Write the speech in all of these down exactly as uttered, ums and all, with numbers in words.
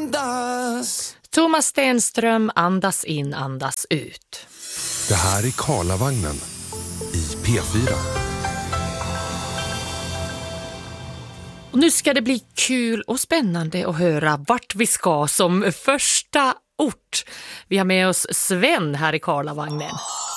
andas. Thomas Stenström, andas in, andas ut. Det här är Karlavagnen i P fyra. Och nu ska det bli kul och spännande att höra vart vi ska som första ort. Vi har med oss Sven här i Karlavagnen.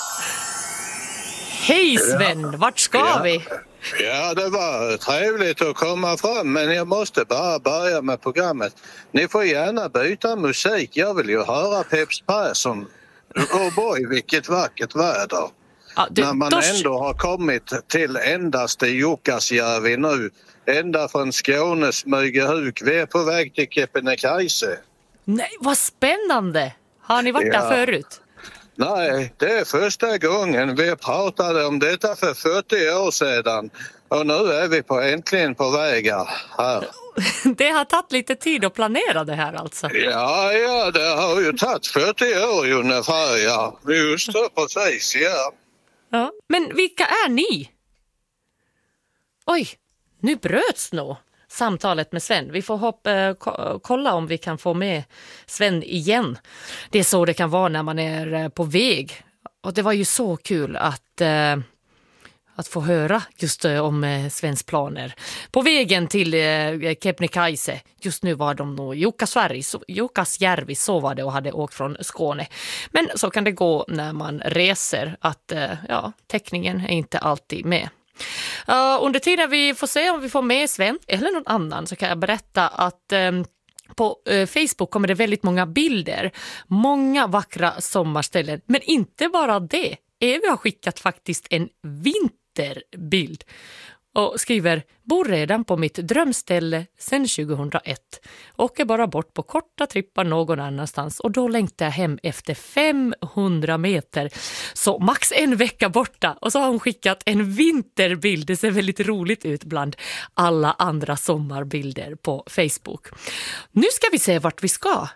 Hej Sven, ja. Vart ska ja. vi? Ja, det var trevligt att komma fram, men jag måste bara börja med programmet. Ni får gärna byta musik, jag vill ju höra Peps Persson. Oh boy, vilket vackert väder. Ja, du, När man då... ändå har kommit till endaste Jukkasjärvi nu, ända från Skåne, Smygehuk, vi är på väg till Kebnekaise. Nej, vad spännande! Har ni varit ja. där förut? Nej, det är första gången. Vi pratade om detta för fyrtio år sedan. Och nu är vi på, äntligen på vägar här. Det har tagit lite tid att planera det här alltså. Ja, ja, det har ju tagit fyrtio år ungefär, ja. Just det, precis, ja. Ja. Men vilka är ni? Oj, nu bröts nog samtalet med Sven. Vi får hoppa, ko- kolla om vi kan få med Sven igen. Det är så det kan vara när man är på väg. Och det var ju så kul att, eh, att få höra just eh, om eh, Svens planer. På vägen till eh, Kebnekaise, just nu var de nog Jukkasjärvi, så, Jukkasjärvi, så var det och hade åkt från Skåne. Men så kan det gå när man reser att eh, ja, täckningen är inte alltid med. Uh, under tiden vi får se om vi får med Sven eller någon annan så kan jag berätta att um, på uh, Facebook kommer det väldigt många bilder. Många vackra sommarställen. Men inte bara det. Evi har skickat faktiskt en vinterbild. Och skriver, bor redan på mitt drömställe sedan tjugohundraett. Åker bara bort på korta trippar någon annanstans. Och då längtar jag hem efter femhundra meter. Så max en vecka borta. Och så har hon skickat en vinterbild. Det ser väldigt roligt ut bland alla andra sommarbilder på Facebook. Nu ska vi se vart vi ska.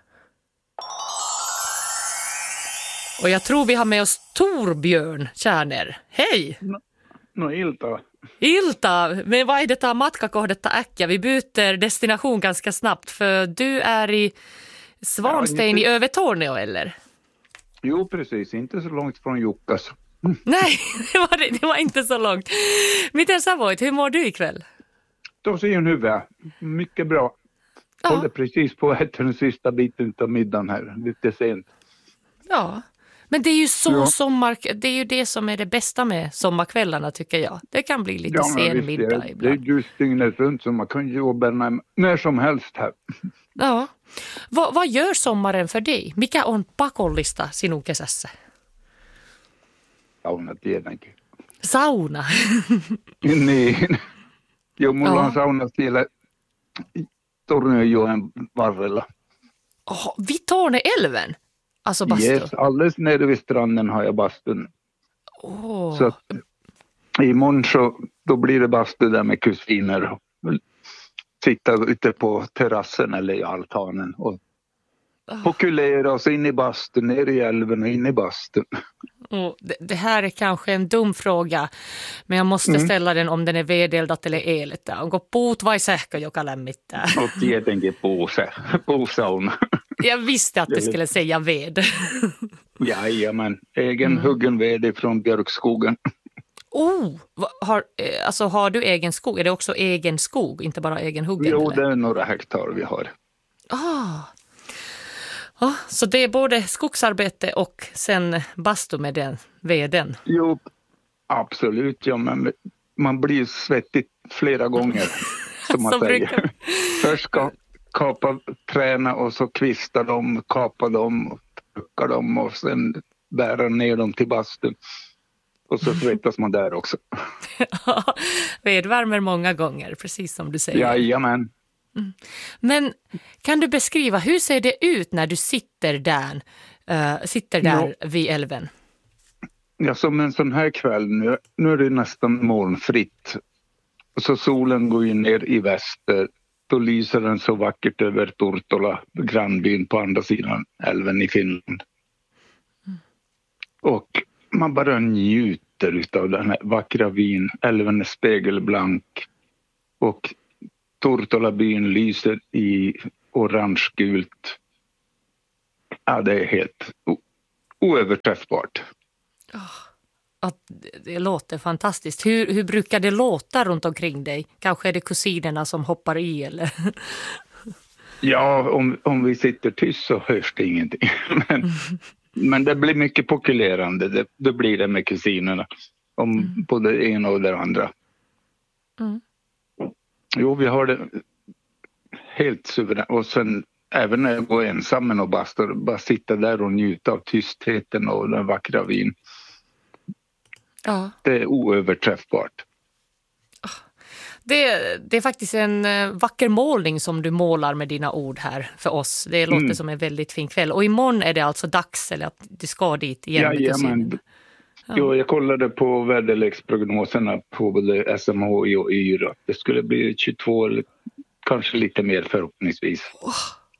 Och jag tror vi har med oss Torbjörn Kärner. Hej! No, no ilta. Ilta, men vad är detta matkakohdetta äkkiä? Vi byter destination ganska snabbt för du är i Svanstein ja, inte... i Övertorneå, eller? Jo, precis. Inte så långt från Jukkas. Mm. Nej, det var, det var inte så långt. Miten sä voit? Hur mår du ikväll? Tosi hyvä. Mycket bra. Ja. Håller precis på att äta den sista biten av middagen här. Lite sent. Ja. Men det är ju så ja. sommar, det är ju det som är det bästa med sommarkvällarna tycker jag. Det kan bli lite ja, sen middag det, ibland. Det är just dygnet runt så man kan jobba när, när som helst här. Ja. Va, vad gör sommaren för dig? Mikä on pakollista sinun kesässä? Sauna tietenkin. Sauna? niin. Jo, mulla ja. on sauna siellä Tornionjoen varrella. Oh, vid Torneälven? Alltså bastun? Yes, alldeles nere vid stranden har jag bastun. Oh. Så att, imorgon så då blir det bastu där med kusiner. Sitta ute på terrassen eller i altanen och oh. pokulera oss in i bastun, ner i älven och in i bastun. Oh, det, det här är kanske en dum fråga, men jag måste mm. ställa den om den är vedeldat eller elet. Onko puut vai sähkö, joka lämmittää? Och tietenkin puuse, puusauna. Jag visste att du skulle säga ved. Jajamän, egen mm. huggen ved från björkskogen. Oh, har, alltså har du egen skog? Är det också egen skog, inte bara egen huggen? Jo, eller? Det är några hektar vi har. Ah. Ah, så det är både skogsarbete och sen bastu med den veden? Jo, absolut. Ja, men man blir svettig flera gånger, som man säger. Brukar... Först ska kapa träna och så kvista dem, kapa dem och trycka dem och sen bära ner dem till bastun. Och så svettas man där också. Ja, vedvärmer många gånger, precis som du säger. Jajamän. Mm. Men kan du beskriva, hur ser det ut när du sitter där, uh, sitter där ja. vid älven? Ja, som en sån här kväll nu, nu är det nästan molnfritt. Och så solen går ju ner i väster. Då lyser den så vackert över Tortola, grannbyn på andra sidan älven i Finland. Mm. Och man bara njuter av den här vackra vyn. Älven är spegelblank. Och Tortola byn lyser i orange-gult. Ja, det är helt o- oöverträffbart. Att det låter fantastiskt. Hur, hur brukar det låta runt omkring dig? Kanske är det kusinerna som hoppar i eller? Ja, om, om vi sitter tyst så hörs det ingenting. Men, men det blir mycket pokulerande. Det, det blir det med kusinerna. Om mm. både det ena och det andra. Mm. Jo, vi har det helt suveränt. Och sen även när jag går ensam och bastar, bara sitta där och njuta av tystheten och den vackra vin. Ja. Det är oöverträffbart. Det, det är faktiskt en vacker målning som du målar med dina ord här för oss. Det låter mm. som en väldigt fin kväll. Och imorgon är det alltså dags eller att du ska dit igen ja, med kusinen. Ja. Jo, jag kollade på väderleksprognoserna på både S M H I och Y R. Det skulle bli tjugotvå eller kanske lite mer förhoppningsvis. Oh.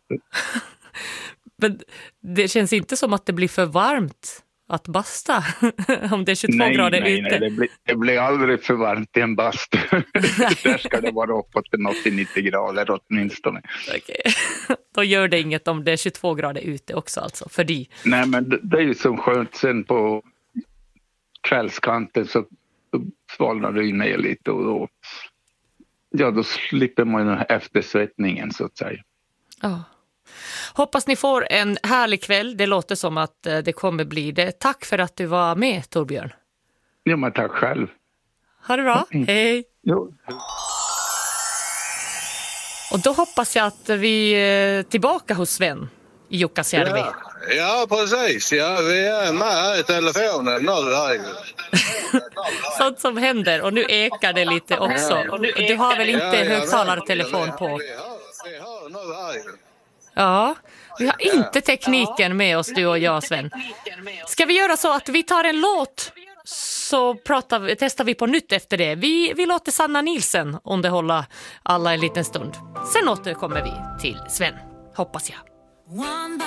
Men det känns inte som att det blir för varmt att basta om det är tjugotvå nej, grader nej, ute. Nej, det blir, det blir aldrig för varmt i en bast. Där ska det vara uppåt till åttio till nittio grader åtminstone. Okej. Då gör det inget om det är tjugotvå grader ute också alltså, för dig. Nej, men det, det är ju så skönt sen på kvällskanten så svalnar det ju ner lite och då, ja, då slipper man eftersvettningen så att säga. Ja. Hoppas ni får en härlig kväll. Det låter som att det kommer bli det. Tack för att du var med, Torbjörn. Ja, men tack själv. Ha det bra. Mm. Hej. Jo. Och då hoppas jag att vi är tillbaka hos Sven i Jukkasjärvi. Ja, ja, precis. Ja, vi är med här i telefonen. Sånt som händer. Och nu ekar det lite också. Och nu, du har väl inte ja, ja, högtalartelefon på? Vi har, vi har nu här. Ja, vi har inte tekniken med oss, du och jag, Sven. Ska vi göra så att vi tar en låt så pratar vi, testar vi på nytt efter det. Vi, vi låter Sanna Nielsen underhålla alla en liten stund. Sen återkommer vi till Sven, hoppas jag.